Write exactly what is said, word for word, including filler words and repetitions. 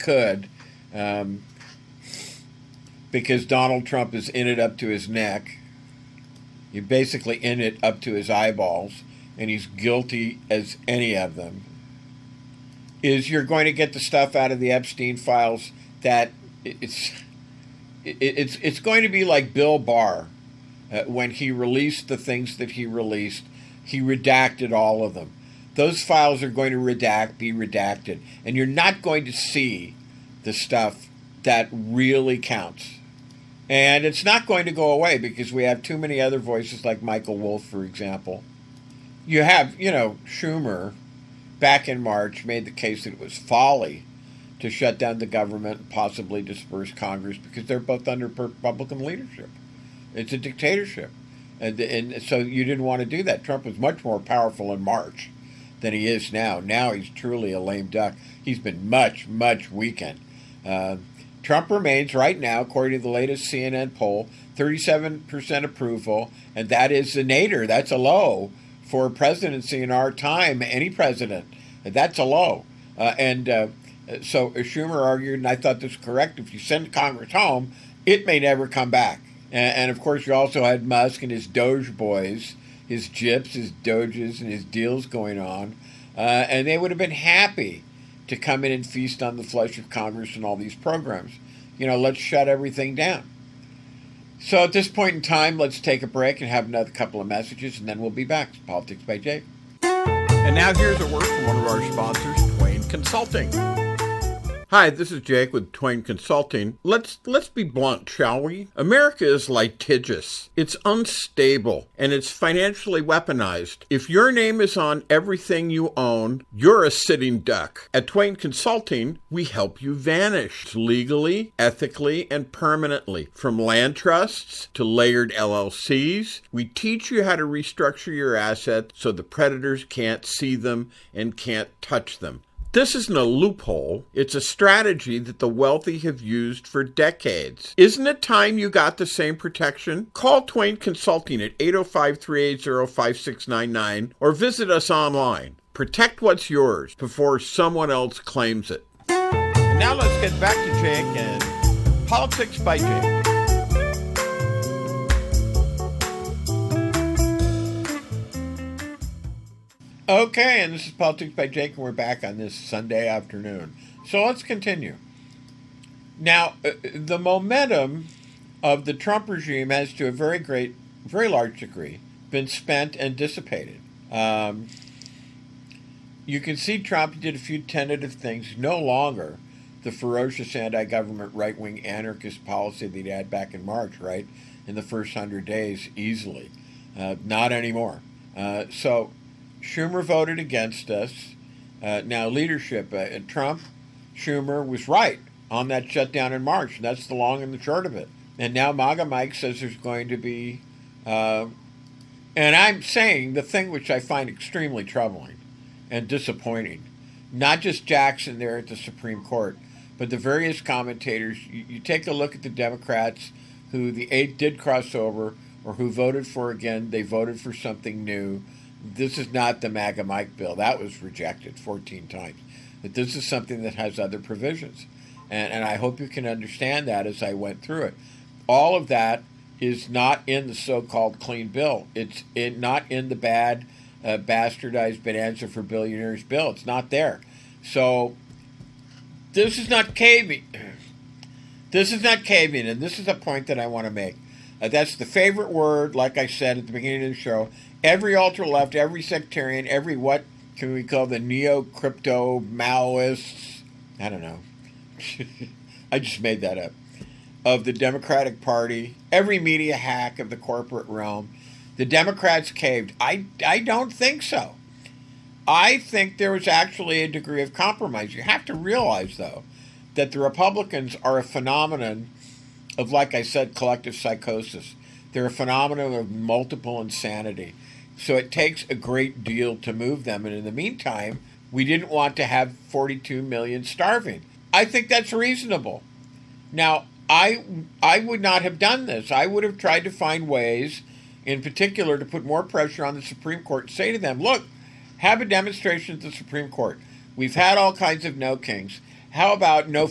could, um, because Donald Trump is in it up to his neck. You're basically in it up to his eyeballs, and he's guilty as any of them, is you're going to get the stuff out of the Epstein files that it's it's it's going to be like Bill Barr. Uh, when he released the things that he released, he redacted all of them. Those files are going to redact, be redacted, and you're not going to see the stuff that really counts. And it's not going to go away because we have too many other voices like Michael Wolff, for example. You have, you know, Schumer, back in March, made the case that it was folly to shut down the government and possibly disperse Congress because they're both under Republican leadership. It's a dictatorship. And, and so you didn't want to do that. Trump was much more powerful in March than he is now. Now he's truly a lame duck. He's been much, much weakened. Uh, Trump remains right now, according to the latest C N N poll, thirty-seven percent approval, and that is a nadir. That's a low for presidency in our time, any president. That's a low. Uh, and uh, so Schumer argued, and I thought this was correct, if you send Congress home, it may never come back. And, and of course, you also had Musk and his Doge boys, his gyps, his Doges, and his deals going on. Uh, and they would have been happy to come in and feast on the flesh of Congress and all these programs. You know, let's shut everything down. So at this point in time, let's take a break and have another couple of messages, and then we'll be back. It's Politics by Jake. And now here's a word from one of our sponsors, Twain Consulting. Hi, this is Jake with Twain Consulting. Let's let's be blunt, shall we? America is litigious. It's unstable, and it's financially weaponized. If your name is on everything you own, you're a sitting duck. At Twain Consulting, we help you vanish legally, ethically, and permanently. From land trusts to layered L L Cs, we teach you how to restructure your assets so the predators can't see them and can't touch them. This isn't a loophole. It's a strategy that the wealthy have used for decades. Isn't it time you got the same protection? Call Twain Consulting at eight oh five, three eight zero, five six nine nine or visit us online. Protect what's yours before someone else claims it. And now let's get back to Jake and Politics by Jake. Okay, and this is Politics by Jake, and we're back on this Sunday afternoon. So let's continue. Now, uh, the momentum of the Trump regime has, to a very great, very large degree, been spent and dissipated. Um, you can see Trump did a few tentative things. No longer the ferocious anti-government right-wing anarchist policy that he had back in March, right, in the first hundred days, easily. Uh, not anymore. Uh, so... Schumer voted against us. Uh, now, leadership, uh, Trump, Schumer was right on that shutdown in March, and that's the long and the short of it. And now MAGA Mike says there's going to be, uh, and I'm saying the thing which I find extremely troubling and disappointing, not just Jackson there at the Supreme Court, but the various commentators. You, you take a look at the Democrats who the eight did cross over or who voted for again, they voted for something new. This is not the MAGA Mike bill. That was rejected fourteen times. But this is something that has other provisions. And, and I hope you can understand that as I went through it. All of that is not in the so-called clean bill. It's in, not in the bad, uh, bastardized bonanza for billionaires bill. It's not there. So this is not caving. This is not caving, and this is a point that I want to make. Uh, that's the favorite word, like I said at the beginning of the show. Every ultra-left, every sectarian, every what can we call the neo-crypto Maoists? I don't know. I just made that up. Of the Democratic Party, every media hack of the corporate realm. The Democrats caved. I, I don't think so. I think there was actually a degree of compromise. You have to realize, though, that the Republicans are a phenomenon of, like I said, collective psychosis. They're a phenomenon of multiple insanity. So it takes a great deal to move them. And in the meantime, we didn't want to have forty-two million starving. I think that's reasonable. Now, I I would not have done this. I would have tried to find ways, in particular, to put more pressure on the Supreme Court. Say to them, look, have a demonstration at the Supreme Court. We've had all kinds of no kings. How about no